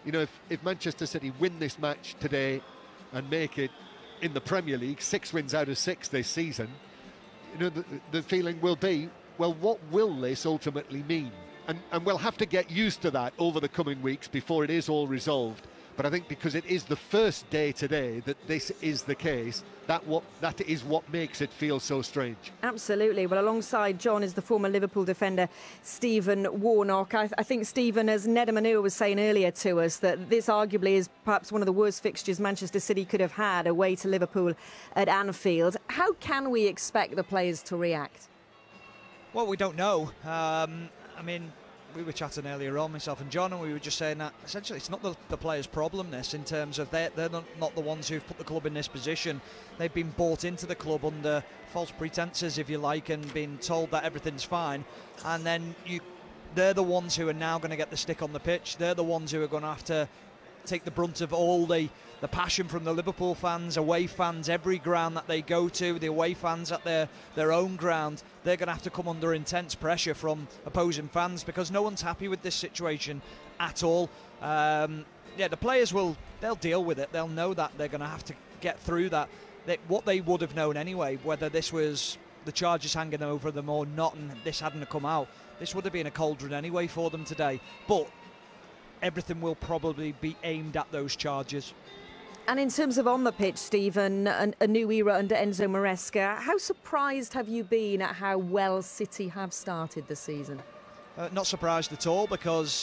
S11: If Manchester City win this match today and make it in the Premier League, 6 wins out of 6 this season, the feeling will be, well, what will this ultimately mean? And we'll have to get used to that over the coming weeks before it is all resolved. But I think because it is the first day today that this is the case, that is what makes it feel so strange.
S2: Absolutely. Well, alongside John is the former Liverpool defender, Stephen Warnock. I think, Stephen, as Nedum Onuoha was saying earlier to us, that this arguably is perhaps one of the worst fixtures Manchester City could have had away to Liverpool at Anfield. How can we expect the players to react?
S4: Well, we don't know. We were chatting earlier on, myself and John, and we were just saying that essentially it's not the players' problem, this, in terms of they're not the ones who've put the club in this position. They've been bought into the club under false pretences, if you like, and been told that everything's fine. And then they're the ones who are now going to get the stick on the pitch. They're the ones who are going to have to take the brunt of all the passion from the Liverpool fans, away fans, every ground that they go to, the away fans at their own ground. They're going to have to come under intense pressure from opposing fans because no one's happy with this situation at all. The players they'll deal with it. They'll know that they're going to have to get through that. What they would have known anyway, whether this was the charges hanging over them or not, and this hadn't come out, this would have been a cauldron anyway for them today. But everything will probably be aimed at those charges.
S2: And in terms of on the pitch, Stephen, a new era under Enzo Maresca, how surprised have you been at how well City have started the season?
S4: Not surprised at all, because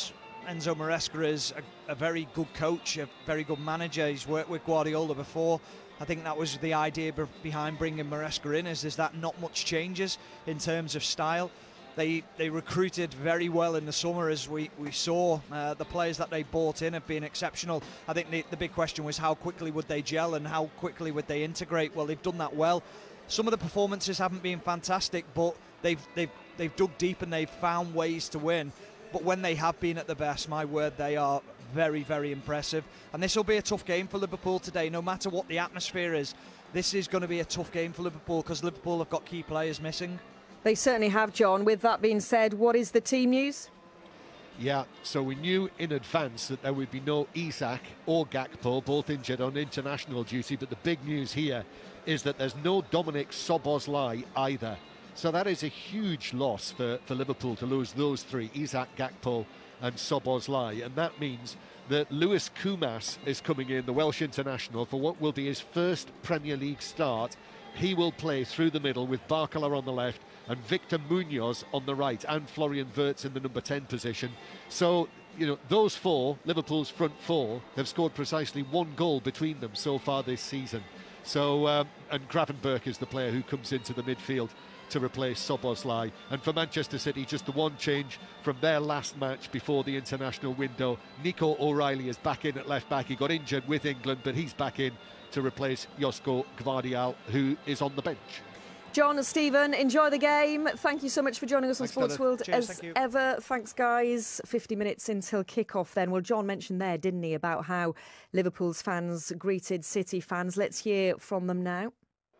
S4: Enzo Maresca is a very good coach, a very good manager. He's worked with Guardiola before. I think that was the idea behind bringing Maresca in, is that not much changes in terms of style. They recruited very well in the summer, as we saw. The players that they brought in have been exceptional. I think the big question was how quickly would they gel and how quickly would they integrate. Well, they've done that well. Some of the performances haven't been fantastic, but they've dug deep and they've found ways to win. But when they have been at the best, my word, they are very, very impressive. And this will be a tough game for Liverpool today, no matter what the atmosphere is. This is going to be a tough game for Liverpool because Liverpool have got key players missing.
S2: They certainly have, John. With that being said, what is the team news?
S11: Yeah, so we knew in advance that there would be no Isak or Gakpo, both injured on international duty. But the big news here is that there's no Dominic Szoboszlai either. So that is a huge loss for Liverpool to lose those three, Isak, Gakpo and Szoboszlai. And that means that Lewis Koumas is coming in, the Welsh international, for what will be his first Premier League start. He will play through the middle with Barcola on the left and Victor Munoz on the right, and Florian Wirtz in the number 10 position. So, you know, those four, Liverpool's front four, have scored precisely one goal between them so far this season. So, and Gravenberch is the player who comes into the midfield to replace Szoboszlai. And for Manchester City, just the one change from their last match before the international window. Nico O'Reilly is back in at left back. He got injured with England, but he's back in to replace Josko Gvardiol, who is on the bench.
S2: John and Stephen, enjoy the game. Thank you so much for joining us on Sports World
S4: Cheers,
S2: as ever. Thanks, guys. 50 minutes until kick-off then. Well, John mentioned there, didn't he, about how Liverpool's fans greeted City fans. Let's hear from them now.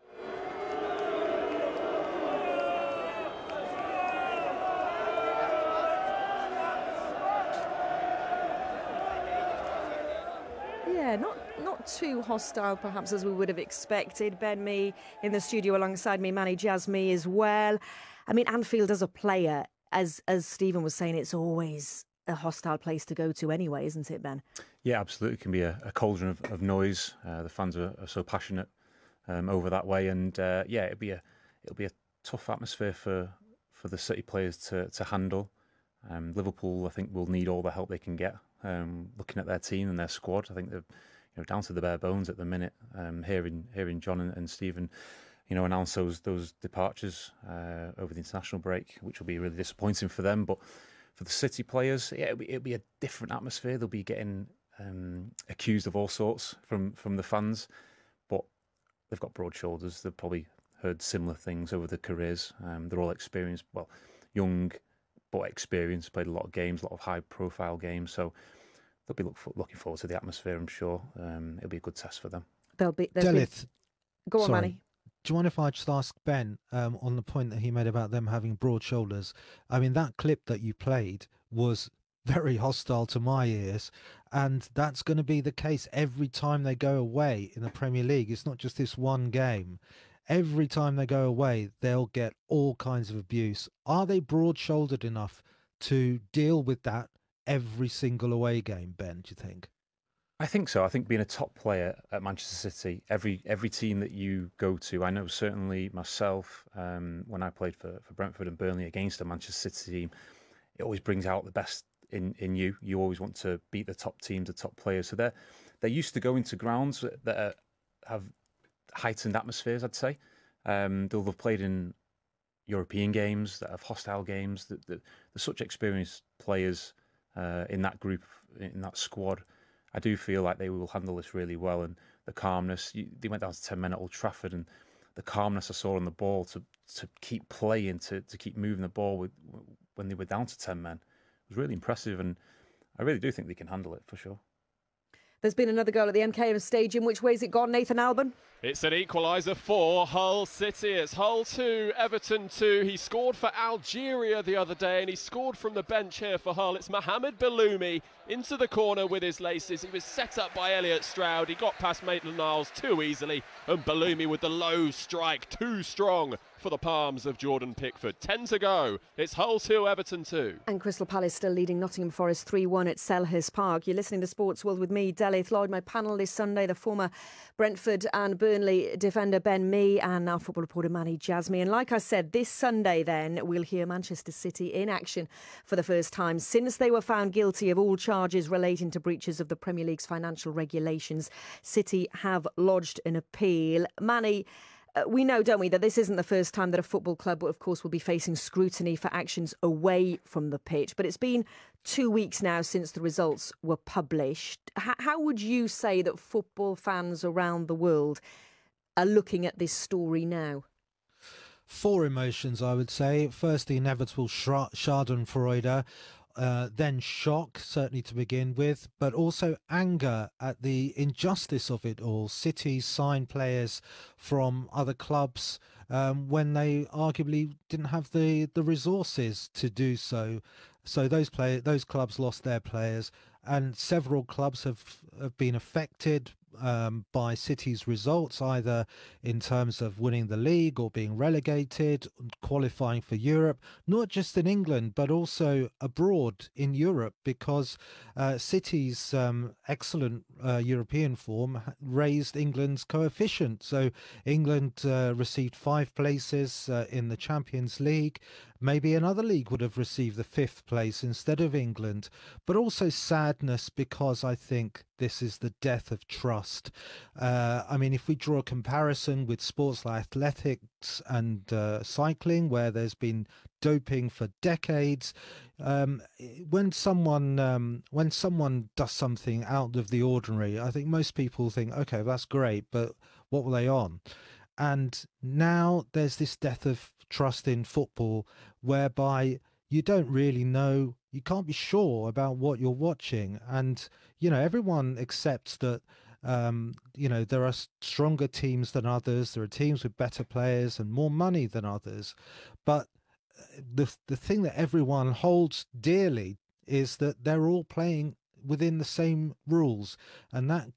S2: Yeah, not too hostile perhaps as we would have expected. Ben Mee in the studio alongside me, Manny Jasmi as well. I mean, Anfield as a player, as Stephen was saying, it's always a hostile place to go to anyway, isn't it, Ben?
S21: Yeah, absolutely. It can be a cauldron of noise. The fans are so passionate over that way, and yeah, it'll be a tough atmosphere for the City players to handle. Liverpool, I think, will need all the help they can get. Looking at their team and their squad, I think they're down to the bare bones at the minute. Hearing John and Stephen, announce those departures over the international break, which will be really disappointing for them. But for the City players, yeah, it'll be a different atmosphere. They'll be getting accused of all sorts from the fans, but they've got broad shoulders. They've probably heard similar things over their careers. They're all experienced, young but experienced, played a lot of games, a lot of high-profile games. So they'll be looking forward to the atmosphere, I'm sure. It'll be a good test for them.
S2: Delith. Go on, Manny.
S19: Do you mind if I just ask Ben on the point that he made about them having broad shoulders? I mean, that clip that you played was very hostile to my ears, and that's going to be the case every time they go away in the Premier League. It's not just this one game. Every time they go away, they'll get all kinds of abuse. Are they broad-shouldered enough to deal with that every single away game, Ben, do you think?
S21: I think so. I think being a top player at Manchester City, every team that you go to, I know certainly myself, when I played for Brentford and Burnley against a Manchester City team, it always brings out the best in you. You always want to beat the top teams, the top players. So they're used to going to grounds that have heightened atmospheres, I'd say. They'll have played in European games that have hostile games. There's such experienced players in that group, in that squad. I do feel like they will handle this really well, and the calmness. They went down to 10 men at Old Trafford, and the calmness I saw on the ball to keep playing, to keep moving the ball when they were down to 10 men was really impressive, and I really do think they can handle it for sure.
S2: There's been another goal at the MKM Stadium. Which way's it gone, Nathan Albon?
S14: It's an equaliser for Hull City. It's Hull 2, Everton 2. He scored for Algeria the other day, and he scored from the bench here for Hull. It's Mohamed Belloumi into the corner with his laces. He was set up by Elliot Stroud. He got past Maitland-Niles too easily, and Belloumi with the low strike, too strong for the palms of Jordan Pickford. 10 to go. It's Hull 2, Everton 2.
S2: And Crystal Palace still leading Nottingham Forest 3-1 at Selhurst Park. You're listening to Sports World with me, Delith Lloyd. My panel this Sunday, the former Brentford and Burnley defender Ben Mee and now football reporter Manny Jasmine. And like I said, this Sunday then we'll hear Manchester City in action for the first time since they were found guilty of all charges relating to breaches of the Premier League's financial regulations. City have lodged an appeal. Manny, we know, don't we, that this isn't the first time that a football club, of course, will be facing scrutiny for actions away from the pitch. But it's been 2 weeks now since the results were published. How would you say that football fans around the world are looking at this story now?
S19: Four emotions, I would say. First, the inevitable schadenfreude. Then shock, certainly to begin with, but also anger at the injustice of it all. City signed players from other clubs when they arguably didn't have the resources to do so. So those clubs lost their players, and several clubs have been affected by City's results, either in terms of winning the league or being relegated, qualifying for Europe, not just in England, but also abroad in Europe, because City's excellent European form raised England's coefficient. So England received 5 places in the Champions League. Maybe another league would have received the 5th place instead of England, but also sadness because I think this is the death of trust. I mean, if we draw a comparison with sports like athletics and cycling, where there's been doping for decades, when someone does something out of the ordinary, I think most people think, okay, that's great, but what were they on? And now there's this death of trust in football, whereby you don't really know, you can't be sure about what you're watching. And, you know, everyone accepts that, you know, there are stronger teams than others. There are teams with better players and more money than others. But the thing that everyone holds dearly is that they're all playing within the same rules. And that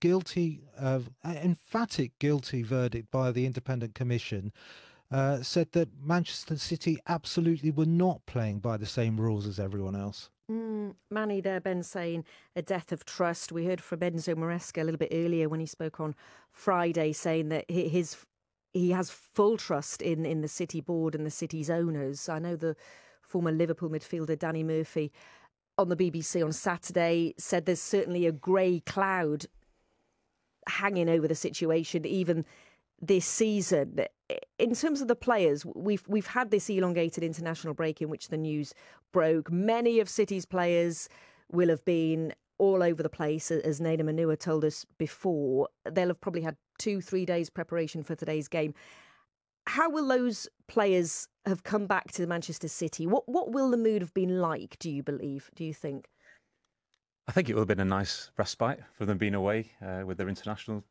S19: emphatic guilty verdict by the Independent Commission said that Manchester City absolutely were not playing by the same rules as everyone else.
S2: Manny there, Ben, saying a death of trust. We heard from Enzo Maresca a little bit earlier when he spoke on Friday, saying that he has full trust in the City board and the City's owners. I know the former Liverpool midfielder Danny Murphy on the BBC on Saturday said there's certainly a grey cloud hanging over the situation, even this season. In terms of the players, we've had this elongated international break in which the news broke. Many of City's players will have been all over the place, as Nader Manua told us before. They'll have probably had 2-3 days preparation for today's game. How will those players have come back to Manchester City? What will the mood have been like, do you think?
S21: I think it will have been a nice respite for them being away with their international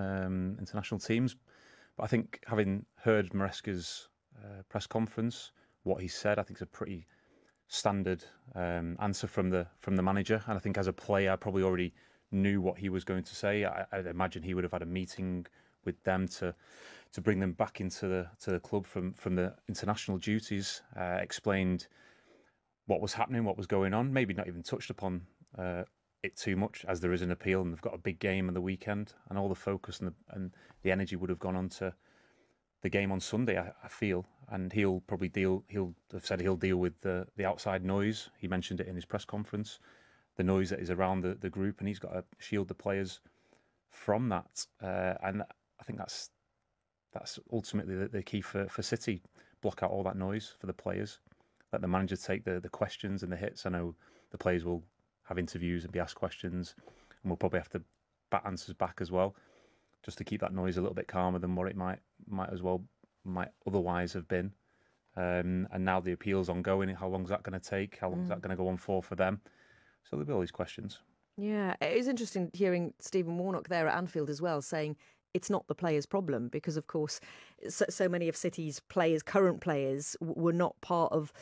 S21: teams. But I think, having heard Maresca's press conference, what he said, I think is a pretty standard answer from the manager. And I think as a player, I probably already knew what he was going to say. I'd imagine he would have had a meeting with them to bring them back into the club from the international duties, explained what was happening, what was going on, maybe not even touched upon it too much, as there is an appeal and they've got a big game on the weekend, and all the focus and the energy would have gone on to the game on Sunday, I feel. And he'll have said he'll deal with the outside noise. He mentioned it in his press conference, the noise that is around the group, and he's got to shield the players from that. And I think that's ultimately the key for City. Block out all that noise for the players. Let the manager take the questions and the hits. I know the players will have interviews and be asked questions, and we'll probably have to bat answers back as well, just to keep that noise a little bit calmer than what it might otherwise have been. And now the appeal's ongoing. How long is that going to take? How long is that going to go on for them? So there'll be all these questions.
S2: Yeah, it is interesting hearing Stephen Warnock there at Anfield as well, saying it's not the players' problem, because of course so many of City's players, current players, were not part of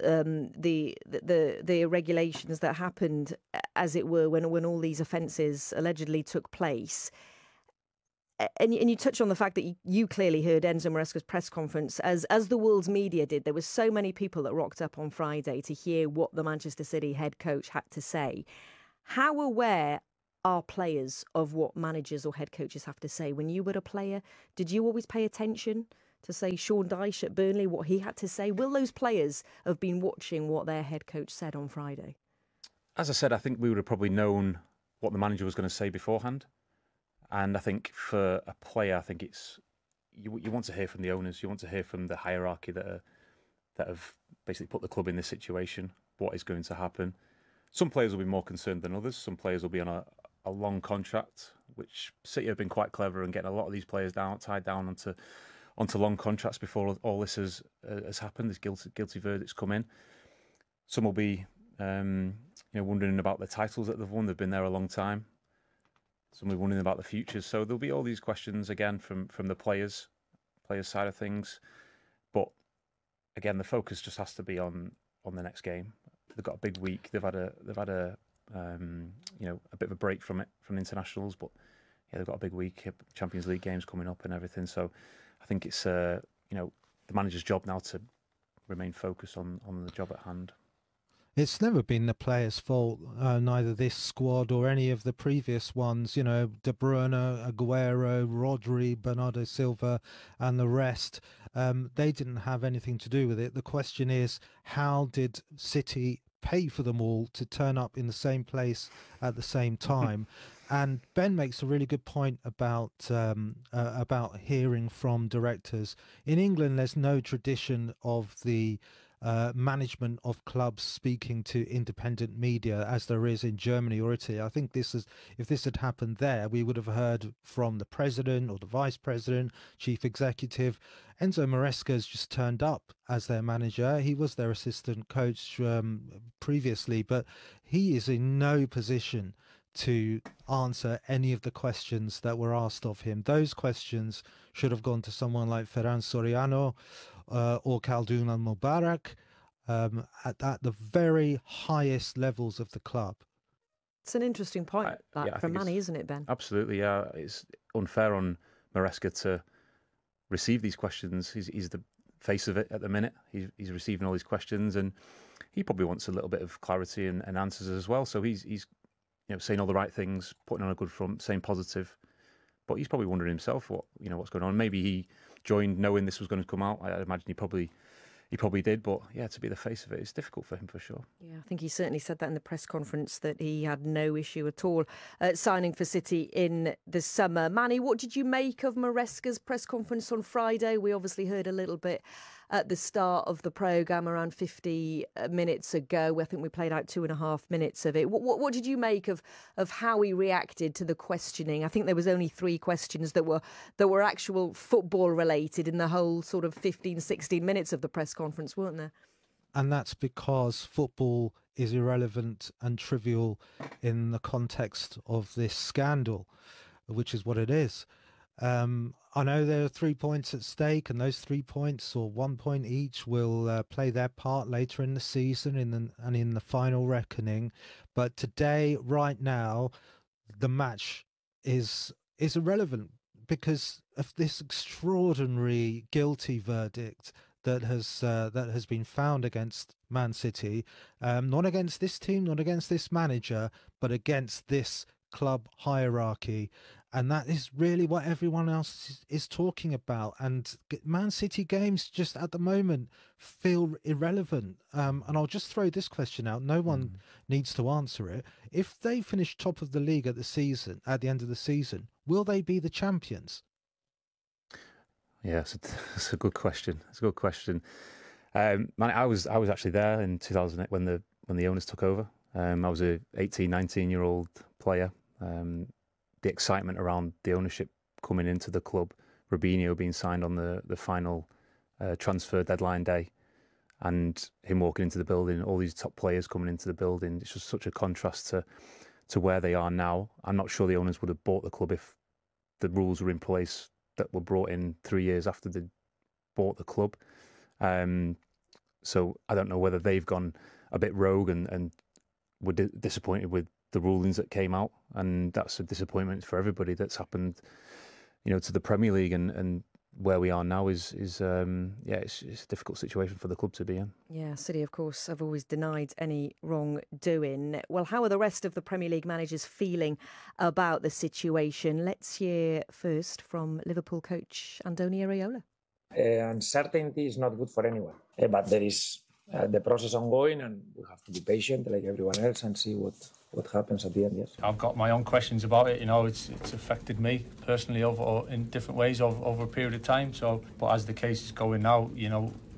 S2: the regulations that happened, as it were, when all these offences allegedly took place. And you touched on the fact that you clearly heard Enzo Maresca's press conference, as the world's media did. There were so many people that rocked up on Friday to hear what the Manchester City head coach had to say. How aware are players of what managers or head coaches have to say? When you were a player, did you always pay attention to, say, Sean Dyche at Burnley, what he had to say? Will those players have been watching what their head coach said on Friday?
S21: As I said, I think we would have probably known what the manager was going to say beforehand. And I think for a player, I think it's you want to hear from the owners, you want to hear from the hierarchy that have basically put the club in this situation, what is going to happen. Some players will be more concerned than others. Some players will be on a long contract, which City have been quite clever in getting a lot of these players tied down onto long contracts before all this has happened. This guilty verdicts come in. Some will be wondering about the titles that they've won. They've been there a long time. Some will be wondering about the futures. So there'll be all these questions again from the players side of things. But again, the focus just has to be on the next game. They've got a big week. They've had a bit of a break from the internationals, but yeah, they've got a big week. Champions League games coming up and everything. So I think it's the manager's job now to remain focused on the job at hand.
S19: It's never been the players' fault, neither this squad or any of the previous ones. De Bruyne, Aguero, Rodri, Bernardo Silva and the rest. They didn't have anything to do with it. The question is, how did City pay for them all to turn up in the same place at the same time? And Ben makes a really good point about hearing from directors. In England, there's no tradition of the management of clubs speaking to independent media as there is in Germany or Italy. I think if this had happened there, we would have heard from the president or the vice president, chief executive. Enzo Maresca has just turned up as their manager. He was their assistant coach previously, but he is in no position to answer any of the questions that were asked of him. Those questions should have gone to someone like Ferran Soriano or Khaldoon Al-Mubarak at the very highest levels of the club.
S2: It's an interesting point from Manny, isn't it, Ben?
S21: Absolutely, yeah. It's unfair on Maresca to receive these questions. He's the face of it at the minute. He's receiving all these questions, and he probably wants a little bit of clarity and answers as well. So he's saying all the right things, putting on a good front, saying positive. But he's probably wondering himself what's going on. Maybe he joined knowing this was going to come out. I imagine he probably did. But yeah, to be the face of it, it's difficult for him for sure.
S2: Yeah, I think he certainly said that in the press conference, that he had no issue at all signing for City in the summer. Manny, what did you make of Maresca's press conference on Friday? We obviously heard a little bit at the start of the programme around 50 minutes ago. I think we played out 2.5 minutes of it. What did you make of how he reacted to the questioning? I think there was only 3 questions that were actual football related in the whole sort of 15, 16 minutes of the press conference, weren't there?
S19: And that's because football is irrelevant and trivial in the context of this scandal, which is what it is. I know there are 3 points at stake, and those 3 points, or 1 point each, will play their part later in the season and in the final reckoning. But today, right now, the match is irrelevant because of this extraordinary guilty verdict that has been found against Man City, not against this team, not against this manager, but against this club hierarchy. And that is really what everyone else is talking about. And Man City games just at the moment feel irrelevant. And I'll just throw this question out. No one needs to answer it. If they finish top of the league at the end of the season, will they be the champions?
S21: Yeah, it's a good question. It's a good question. I was actually there in 2008 when the owners took over. I was a 18, 19-year-old player. The excitement around the ownership coming into the club, Robinho being signed on the final transfer deadline day, and him walking into the building, all these top players coming into the building. It's just such a contrast to where they are now. I'm not sure the owners would have bought the club if the rules were in place that were brought in 3 years after they bought the club. So I don't know whether they've gone a bit rogue and were disappointed with the rulings that came out, and that's a disappointment for everybody that's happened to the Premier League and where we are now is it's a difficult situation for the club to be in.
S2: Yeah, City, of course, have always denied any wrongdoing. Well, how are the rest of the Premier League managers feeling about the situation? Let's hear first from Liverpool coach Andoni Iraola.
S12: Uncertainty is not good for anyone, but there is the process ongoing, and we have to be patient like everyone else and see what happens at the end. Yes,
S5: I've got my own questions about it. It's affected me personally in different ways over a period of time. So, but as the case is going now,